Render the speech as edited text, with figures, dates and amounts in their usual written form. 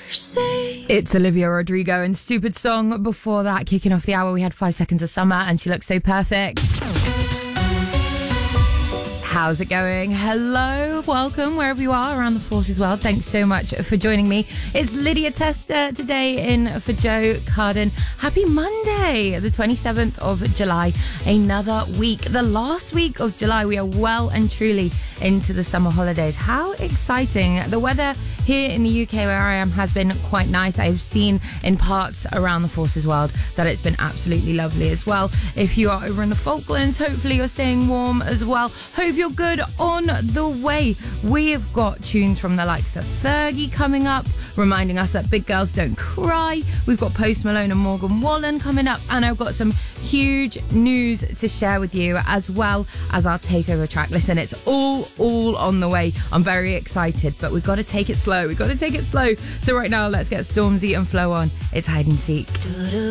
It's Olivia Rodrigo and Stupid Song. Before that, kicking off the hour, we had 5 Seconds of Summer and She Looks So Perfect. How's it going? Hello, welcome wherever you are around the Forces world. Thanks so much for joining me. It's Lydia Tester today in for Joe Carden. Happy Monday, the 27th of July. Another week, the last week of July. We are well and truly into the summer holidays. How exciting. The weather here in the UK where I am has been quite nice. I've seen in parts around the Forces world that it's been absolutely lovely as well. If you are over in the Falklands, hopefully you're staying warm as well. Hope you're good on the way. We've got tunes from the likes of Fergie coming up, reminding us that big girls don't cry. We've got Post Malone and Morgan Wallen coming up, and I've got some huge news to share with you, as well as our takeover track. Listen, it's all on the way. I'm very excited, but we've got to take it slow. So right now, let's get Stormzy and Flo on. It's Hide and Seek.